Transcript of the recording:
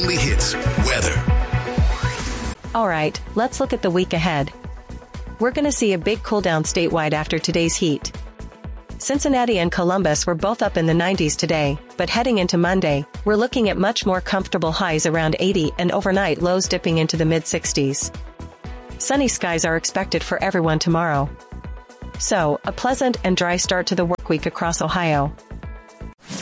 only hits, weather. All right, let's look at the week ahead. We're going to see a big cool down statewide after today's heat. Cincinnati and Columbus were both up in the 90s today, but heading into Monday, we're looking at much more comfortable highs around 80 and overnight lows dipping into the mid-60s. Sunny skies are expected for everyone tomorrow. So, a pleasant and dry start to the work week across Ohio.